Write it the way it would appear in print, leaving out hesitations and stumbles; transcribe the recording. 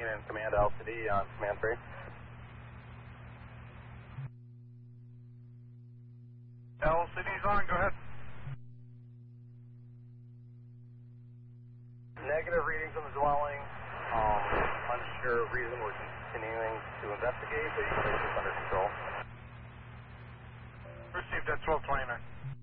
Marine and Command LCD on Command 3. LCD's on, go ahead. Negative readings on the dwelling. Unsure reason, we're continuing to investigate, but you can place this under control. Received at 1229.